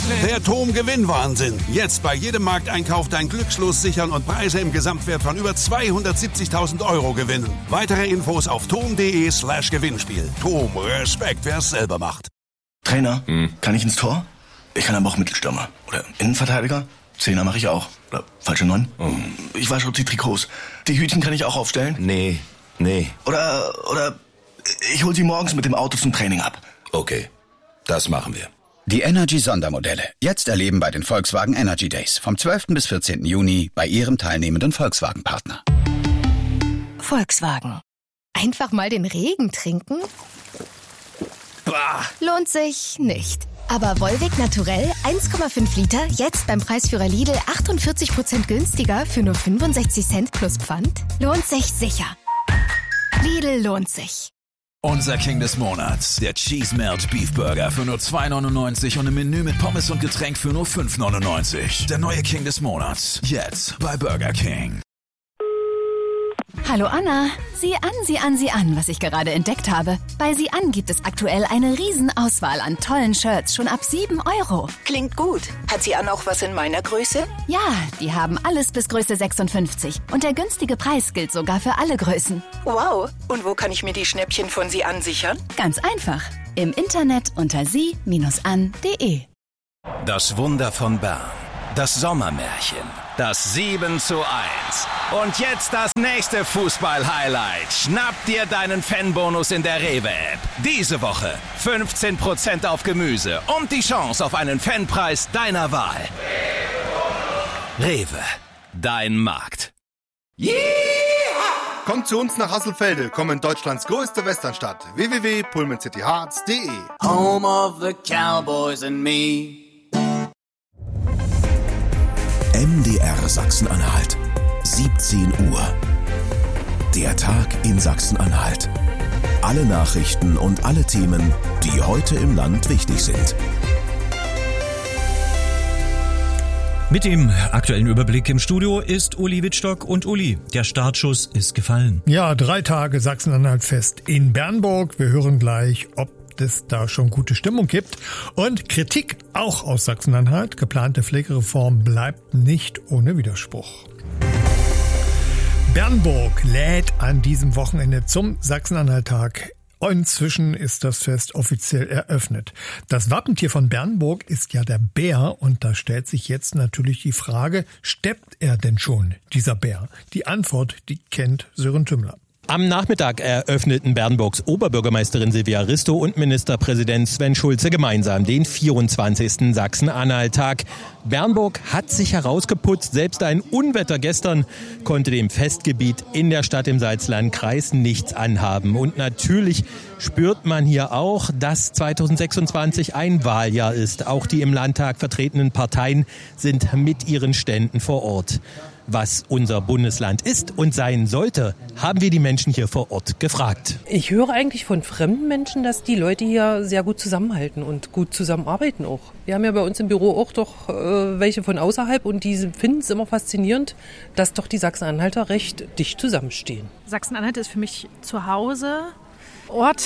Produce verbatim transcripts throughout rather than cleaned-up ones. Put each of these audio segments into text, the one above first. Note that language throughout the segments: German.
Der Tom-Gewinn-Wahnsinn. Jetzt bei jedem Markteinkauf dein Glückslos sichern und Preise im Gesamtwert von über zweihundertsiebzigtausend Euro gewinnen. Weitere Infos auf tom.de slash Gewinnspiel. Tom, Respekt, wer es selber macht. Trainer, hm. kann ich ins Tor? Ich kann aber auch Mittelstürmer. Oder Innenverteidiger? Zehner mache ich auch. Oder falsche Neun? Oh. Ich wasche die Trikots. Die Hütchen kann ich auch aufstellen? Nee, nee. Oder, oder ich hol sie morgens mit dem Auto zum Training ab. Okay, das machen wir. Die Energy-Sondermodelle. Jetzt erleben bei den Volkswagen Energy Days. Vom zwölften bis vierzehnten Juni bei Ihrem teilnehmenden Volkswagen-Partner. Volkswagen. Einfach mal den Regen trinken? Bah. Lohnt sich nicht. Aber Volvic Naturell eins Komma fünf Liter, jetzt beim Preisführer Lidl achtundvierzig Prozent günstiger für nur fünfundsechzig Cent plus Pfand? Lohnt sich sicher. Lidl lohnt sich. Unser King des Monats, der Cheese Melt Beef Burger für nur zwei neunundneunzig und im Menü mit Pommes und Getränk für nur fünf neunundneunzig. Der neue King des Monats, jetzt bei Burger King. Hallo Anna, sieh an, sieh an, sieh an, was ich gerade entdeckt habe. Bei Sieh an gibt es aktuell eine Riesenauswahl an tollen Shirts, schon ab sieben Euro. Klingt gut. Hat Sieh an auch was in meiner Größe? Ja, die haben alles bis Größe sechsundfünfzig. Und der günstige Preis gilt sogar für alle Größen. Wow, und wo kann ich mir die Schnäppchen von Sieh an sichern? Ganz einfach, im Internet unter sie Bindestrich an Punkt de. Das Wunder von Bern, das Sommermärchen, das sieben zu eins. Und jetzt das nächste Fußball-Highlight. Schnapp dir deinen Fanbonus in der Rewe-App. Diese Woche fünfzehn Prozent auf Gemüse und die Chance auf einen Fanpreis deiner Wahl. Rewe, dein Markt. Yeah! Kommt zu uns nach Hasselfelde, komm in Deutschlands größte Westernstadt. w w w punkt pullman city hearts punkt de. Home of the Cowboys and me. M D R Sachsen-Anhalt. siebzehn Uhr. Der Tag in Sachsen-Anhalt. Alle Nachrichten und alle Themen, die heute im Land wichtig sind. Mit dem aktuellen Überblick im Studio ist Uli Wittstock. Und Uli, der Startschuss ist gefallen. Ja, drei Tage Sachsen-Anhalt-Fest in Bernburg. Wir hören gleich, ob es da schon gute Stimmung gibt. Und Kritik auch aus Sachsen-Anhalt. Geplante Pflegereform bleibt nicht ohne Widerspruch. Bernburg lädt an diesem Wochenende zum Sachsen-Anhalt-Tag. Inzwischen ist das Fest offiziell eröffnet. Das Wappentier von Bernburg ist ja der Bär und da stellt sich jetzt natürlich die Frage, steppt er denn schon, dieser Bär? Die Antwort, die kennt Sören Tümmler. Am Nachmittag eröffneten Bernburgs Oberbürgermeisterin Silvia Risto und Ministerpräsident Sven Schulze gemeinsam den vierundzwanzigsten Sachsen-Anhalt-Tag. Bernburg hat sich herausgeputzt. Selbst ein Unwetter gestern konnte dem Festgebiet in der Stadt im Salzlandkreis nichts anhaben. Und natürlich spürt man hier auch, dass zweitausendsechsundzwanzig ein Wahljahr ist. Auch die im Landtag vertretenen Parteien sind mit ihren Ständen vor Ort. Was unser Bundesland ist und sein sollte, haben wir die Menschen hier vor Ort gefragt. Ich höre eigentlich von fremden Menschen, dass die Leute hier sehr gut zusammenhalten und gut zusammenarbeiten auch. Wir haben ja bei uns im Büro auch doch äh, welche von außerhalb und die finden es immer faszinierend, dass doch die Sachsen-Anhalter recht dicht zusammenstehen. Sachsen-Anhalt ist für mich zu Hause, Ort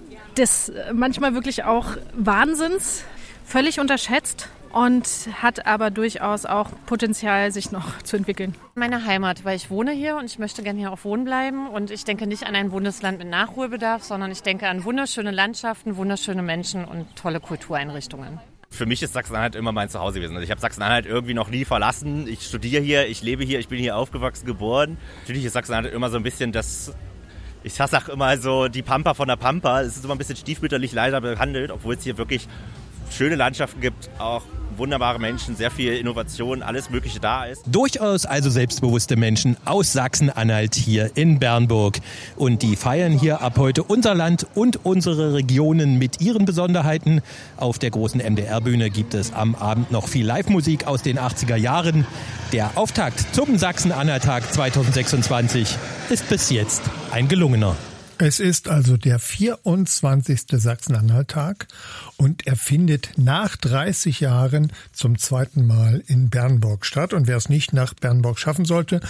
des manchmal wirklich auch Wahnsinns, völlig unterschätzt. Und hat aber durchaus auch Potenzial, sich noch zu entwickeln. Meine Heimat, weil ich wohne hier und ich möchte gerne hier auch wohnen bleiben. Und ich denke nicht an ein Bundesland mit Nachholbedarf, sondern ich denke an wunderschöne Landschaften, wunderschöne Menschen und tolle Kultureinrichtungen. Für mich ist Sachsen-Anhalt immer mein Zuhause gewesen. Also ich habe Sachsen-Anhalt irgendwie noch nie verlassen. Ich studiere hier, ich lebe hier, ich bin hier aufgewachsen, geboren. Natürlich ist Sachsen-Anhalt immer so ein bisschen das... Ich sag immer so, die Pampa von der Pampa. Es ist immer ein bisschen stiefmütterlich leider behandelt, obwohl es hier wirklich schöne Landschaften gibt, auch wunderbare Menschen, sehr viel Innovation, alles Mögliche da ist. Durchaus also selbstbewusste Menschen aus Sachsen-Anhalt hier in Bernburg. Und die feiern hier ab heute unser Land und unsere Regionen mit ihren Besonderheiten. Auf der großen M D R-Bühne gibt es am Abend noch viel Live-Musik aus den achtziger Jahren. Der Auftakt zum Sachsen-Anhalt-Tag zweitausendsechsundzwanzig ist bis jetzt ein gelungener. Es ist also der vierundzwanzigste Sachsen-Anhalt-Tag und er findet nach dreißig Jahren zum zweiten Mal in Bernburg statt. Und wer es nicht nach Bernburg schaffen sollte,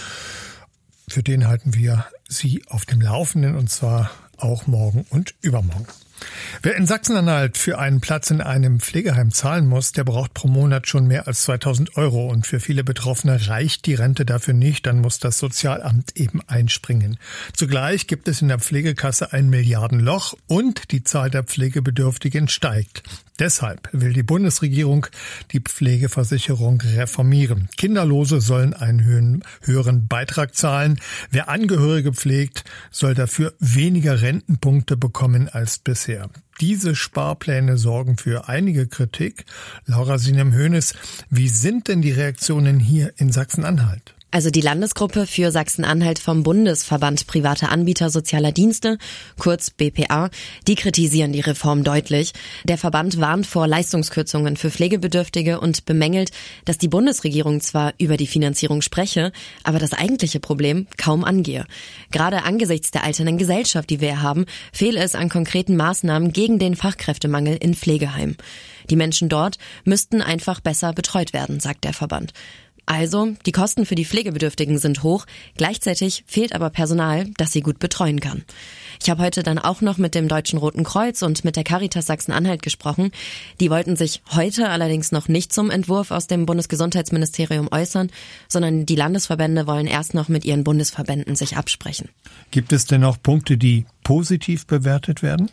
für den halten wir Sie auf dem Laufenden und zwar auch morgen und übermorgen. Wer in Sachsen-Anhalt für einen Platz in einem Pflegeheim zahlen muss, der braucht pro Monat schon mehr als zweitausend Euro. Und für viele Betroffene reicht die Rente dafür nicht. Dann muss das Sozialamt eben einspringen. Zugleich gibt es in der Pflegekasse ein Milliardenloch und die Zahl der Pflegebedürftigen steigt. Deshalb will die Bundesregierung die Pflegeversicherung reformieren. Kinderlose sollen einen höheren Beitrag zahlen. Wer Angehörige pflegt, soll dafür weniger Rentenpunkte bekommen als bisher. Diese Sparpläne sorgen für einige Kritik. Laura Sinem-Hoeneß, wie sind denn die Reaktionen hier in Sachsen-Anhalt? Also die Landesgruppe für Sachsen-Anhalt vom Bundesverband Private Anbieter Sozialer Dienste, kurz B P A, die kritisieren die Reform deutlich. Der Verband warnt vor Leistungskürzungen für Pflegebedürftige und bemängelt, dass die Bundesregierung zwar über die Finanzierung spreche, aber das eigentliche Problem kaum angehe. Gerade angesichts der alternden Gesellschaft, die wir haben, fehle es an konkreten Maßnahmen gegen den Fachkräftemangel in Pflegeheimen. Die Menschen dort müssten einfach besser betreut werden, sagt der Verband. Also, die Kosten für die Pflegebedürftigen sind hoch, gleichzeitig fehlt aber Personal, das sie gut betreuen kann. Ich habe heute dann auch noch mit dem Deutschen Roten Kreuz und mit der Caritas Sachsen-Anhalt gesprochen. Die wollten sich heute allerdings noch nicht zum Entwurf aus dem Bundesgesundheitsministerium äußern, sondern die Landesverbände wollen erst noch mit ihren Bundesverbänden sich absprechen. Gibt es denn auch Punkte, die positiv bewertet werden?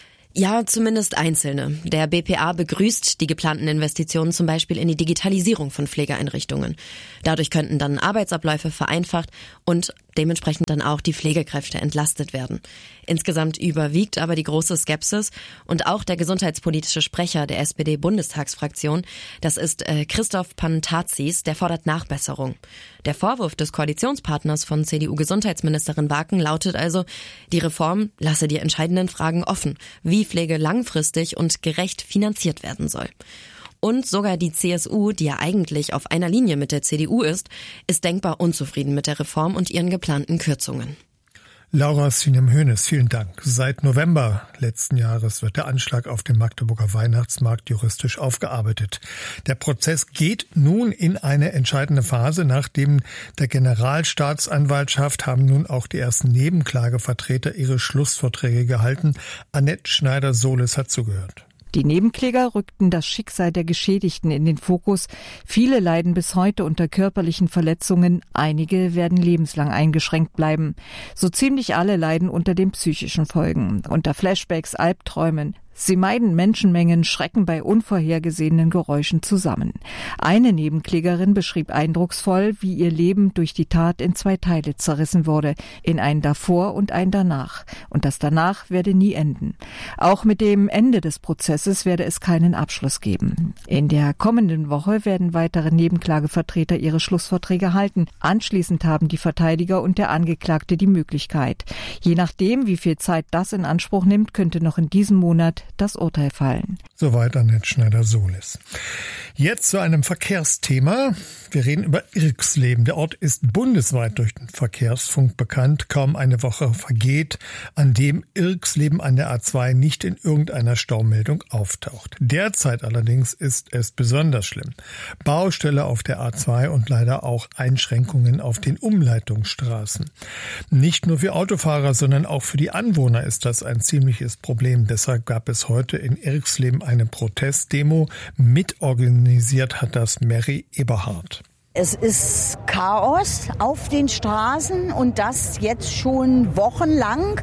Ja, zumindest einzelne. Der B P A begrüßt die geplanten Investitionen zum Beispiel in die Digitalisierung von Pflegeeinrichtungen. Dadurch könnten dann Arbeitsabläufe vereinfacht und dementsprechend dann auch die Pflegekräfte entlastet werden. Insgesamt überwiegt aber die große Skepsis und auch der gesundheitspolitische Sprecher der S P D-Bundestagsfraktion, das ist äh, Christoph Pantazis, der fordert Nachbesserung. Der Vorwurf des Koalitionspartners von C D U-Gesundheitsministerin Waken lautet also, die Reform lasse die entscheidenden Fragen offen, wie Pflege langfristig und gerecht finanziert werden soll. Und sogar die C S U, die ja eigentlich auf einer Linie mit der C D U ist, ist denkbar unzufrieden mit der Reform und ihren geplanten Kürzungen. Laura Sinem-Hoeneß, vielen Dank. Seit November letzten Jahres wird der Anschlag auf dem Magdeburger Weihnachtsmarkt juristisch aufgearbeitet. Der Prozess geht nun in eine entscheidende Phase. Nachdem der Generalstaatsanwaltschaft haben nun auch die ersten Nebenklagevertreter ihre Schlussvorträge gehalten. Annette Schneider-Sohles hat zugehört. Die Nebenkläger rückten das Schicksal der Geschädigten in den Fokus. Viele leiden bis heute unter körperlichen Verletzungen. Einige werden lebenslang eingeschränkt bleiben. So ziemlich alle leiden unter den psychischen Folgen, unter Flashbacks, Albträumen. Sie meiden Menschenmengen, schrecken bei unvorhergesehenen Geräuschen zusammen. Eine Nebenklägerin beschrieb eindrucksvoll, wie ihr Leben durch die Tat in zwei Teile zerrissen wurde, in ein Davor und ein Danach. Und das Danach werde nie enden. Auch mit dem Ende des Prozesses werde es keinen Abschluss geben. In der kommenden Woche werden weitere Nebenklagevertreter ihre Schlussvorträge halten. Anschließend haben die Verteidiger und der Angeklagte die Möglichkeit. Je nachdem, wie viel Zeit das in Anspruch nimmt, könnte noch in diesem Monat das Urteil fallen. Soweit Annette Schneider-Sohles. Jetzt zu einem Verkehrsthema. Wir reden über Irxleben. Der Ort ist bundesweit durch den Verkehrsfunk bekannt. Kaum eine Woche vergeht, an dem Irxleben an der A zwei nicht in irgendeiner Staumeldung auftaucht. Derzeit allerdings ist es besonders schlimm. Baustelle auf der A zwei und leider auch Einschränkungen auf den Umleitungsstraßen. Nicht nur für Autofahrer, sondern auch für die Anwohner ist das ein ziemliches Problem. Deshalb gab es heute in Irxleben eine Protestdemo. Mitorganisiert hat das Mary Eberhardt. Es ist Chaos auf den Straßen und das jetzt schon wochenlang,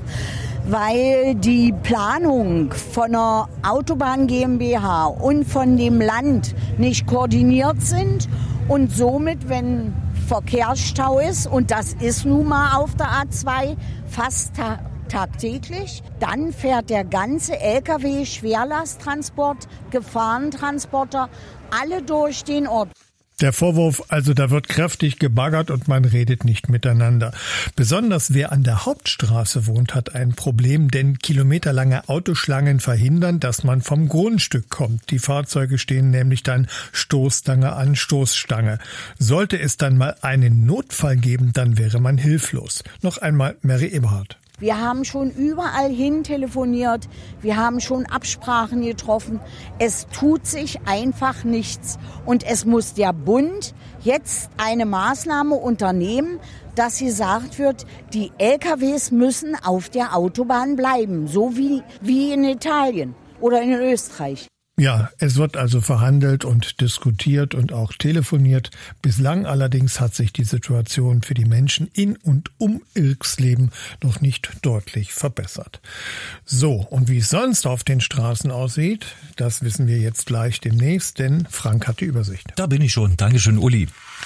weil die Planung von der Autobahn GmbH und von dem Land nicht koordiniert sind und somit, wenn Verkehrsstau ist, und das ist nun mal auf der A zwei fast ta- tagtäglich, dann fährt der ganze L K W, Schwerlasttransport, Gefahrentransporter, alle durch den Ort. Der Vorwurf, also da wird kräftig gebaggert und man redet nicht miteinander. Besonders wer an der Hauptstraße wohnt, hat ein Problem, denn kilometerlange Autoschlangen verhindern, dass man vom Grundstück kommt. Die Fahrzeuge stehen nämlich dann Stoßstange an Stoßstange. Sollte es dann mal einen Notfall geben, dann wäre man hilflos. Noch einmal Mary Eberhardt. Wir haben schon überall hin telefoniert. Wir haben schon Absprachen getroffen. Es tut sich einfach nichts. Und es muss der Bund jetzt eine Maßnahme unternehmen, dass gesagt wird, die L K Ws müssen auf der Autobahn bleiben. So wie, wie in Italien oder in Österreich. Ja, es wird also verhandelt und diskutiert und auch telefoniert. Bislang allerdings hat sich die Situation für die Menschen in und um Irxleben noch nicht deutlich verbessert. So, und wie es sonst auf den Straßen aussieht, das wissen wir jetzt gleich demnächst, denn Frank hat die Übersicht. Da bin ich schon. Dankeschön, Uli.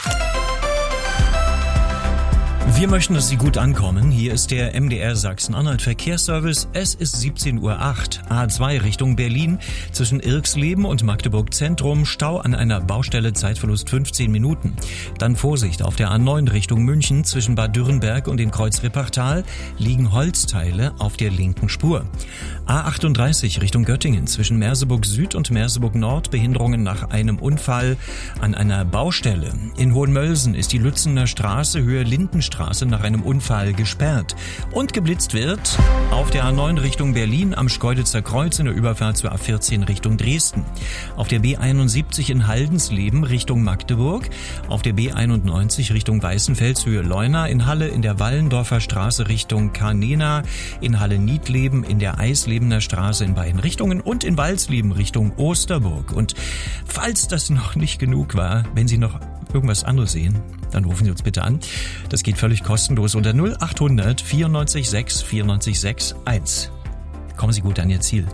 Wir möchten, dass Sie gut ankommen. Hier ist der M D R Sachsen-Anhalt Verkehrsservice. Es ist siebzehn Uhr acht. A zwei Richtung Berlin. Zwischen Irxleben und Magdeburg Zentrum. Stau an einer Baustelle, Zeitverlust fünfzehn Minuten. Dann Vorsicht auf der A neun Richtung München. Zwischen Bad Dürrenberg und dem Kreuz Wippertal liegen Holzteile auf der linken Spur. A achtunddreißig Richtung Göttingen. Zwischen Merseburg Süd und Merseburg Nord. Behinderungen nach einem Unfall an einer Baustelle. In Hohenmölsen ist die Lützener Straße Höhe Lindenstraße nach einem Unfall gesperrt. Und geblitzt wird auf der A neun Richtung Berlin am Schkeuditzer Kreuz in der Überfahrt zur A vierzehn Richtung Dresden. Auf der B einundsiebzig in Haldensleben Richtung Magdeburg. Auf der B einundneunzig Richtung Weißenfels Höhe Leuna. In Halle in der Wallendorfer Straße Richtung Karnena. In Halle-Niedleben in der Eislebener Straße in beiden Richtungen. Und in Walsleben Richtung Osterburg. Und falls das noch nicht genug war, wenn Sie noch irgendwas anderes sehen, dann rufen Sie uns bitte an. Das geht völlig kostenlos unter null achthundert vierundneunzig sechs vierundneunzig sechs eins. Kommen Sie gut an Ihr Ziel.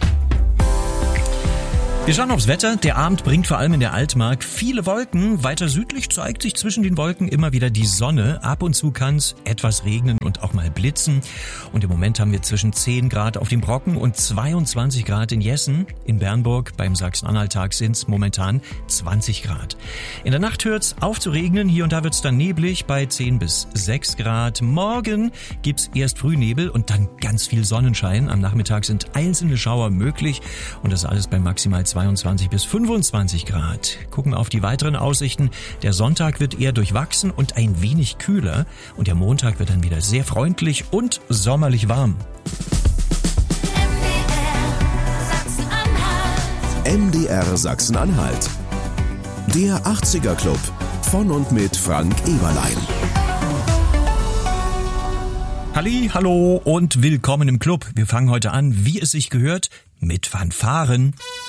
Wir schauen aufs Wetter. Der Abend bringt vor allem in der Altmark viele Wolken. Weiter südlich zeigt sich zwischen den Wolken immer wieder die Sonne. Ab und zu kann es etwas regnen und auch mal blitzen. Und im Moment haben wir zwischen zehn Grad auf dem Brocken und zweiundzwanzig Grad in Jessen. In Bernburg beim Sachsen-Anhalt-Tag sind es momentan zwanzig Grad. In der Nacht hört es auf zu regnen. Hier und da wird es dann neblig bei zehn bis sechs Grad. Morgen gibt es erst Frühnebel und dann ganz viel Sonnenschein. Am Nachmittag sind einzelne Schauer möglich. Und das alles bei maximal zweiundzwanzig bis fünfundzwanzig Grad. Gucken wir auf die weiteren Aussichten. Der Sonntag wird eher durchwachsen und ein wenig kühler. Und der Montag wird dann wieder sehr freundlich und sommerlich warm. M D R Sachsen-Anhalt. Der achtziger Club von und mit Frank Eberlein. Halli, hallo und willkommen im Club. Wir fangen heute an, wie es sich gehört, mit Fanfaren.